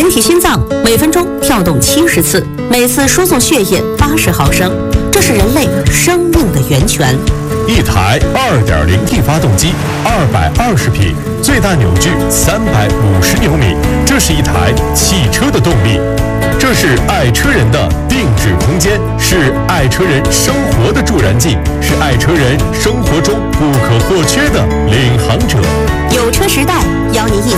人体心脏每分钟跳动70次，每次输送血液80毫升，这是人类生命的源泉。 一台 2.0T 发动机，220匹，最大扭矩350牛米，这是一台汽车的动力。这是爱车人的定制空间，是爱车人生活的助燃剂，是爱车人生活中不可或缺的领航者。 有车时代邀您一起